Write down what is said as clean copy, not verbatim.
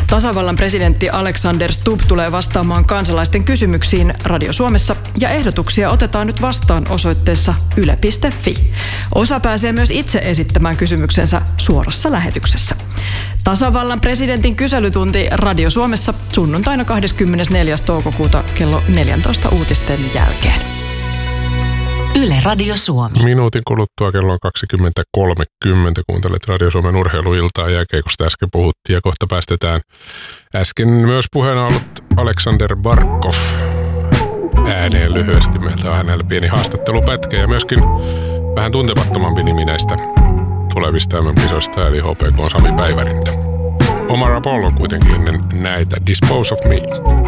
Tasavallan presidentti Alexander Stubb tulee vastaamaan kansalaisten kysymyksiin Radio Suomessa ja ehdotuksia otetaan nyt vastaan osoitteessa yle.fi. Osa pääsee myös itse esittämään kysymyksensä suorassa lähetyksessä. Tasavallan presidentin kyselytunti Radio Suomessa sunnuntaina 24. toukokuuta kello 14 uutisten jälkeen. Yle Radio Suomi. Minuutin kuluttua kello 20.30 kuuntelet Radio Suomen urheiluiltaa jääkiekosta äsken puhuttiin ja kohta päästetään äsken myös puheena ollut Alexander Barkov ääneen lyhyesti. Meiltä on hänellä pieni haastattelupätkä ja myöskin vähän tuntemattomampi nimi näistä tulevista MM-kisoista eli HPK Sami Päivärintä. Omar Apollo kuitenkin ennen näitä Dispose of Me.